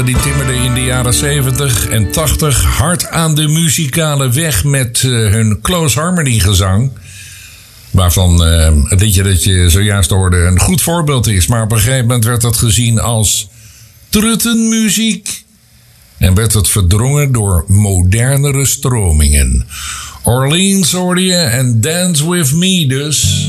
Die timmerden in de jaren 70 en 80 hard aan de muzikale weg met hun Close Harmony gezang. Waarvan het liedje dat je zojuist hoorde een goed voorbeeld is. Maar op een gegeven moment werd dat gezien als truttenmuziek. En werd het verdrongen door modernere stromingen. Orleans hoorde je en Dance With Me dus.